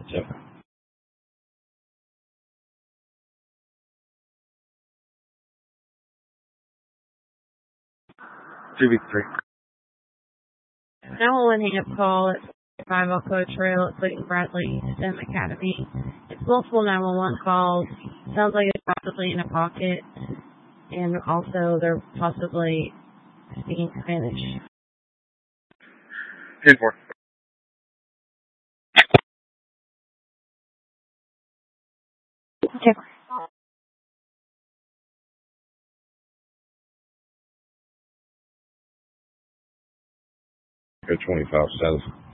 Yep. 2v3. 911 hang-up call at 5 Elko Trail at Clayton Bradley STEM Academy. It's multiple 911 calls. Sounds like it's possibly in a pocket, and also they're possibly speaking Spanish. 10-4. Okay. Go 25 south.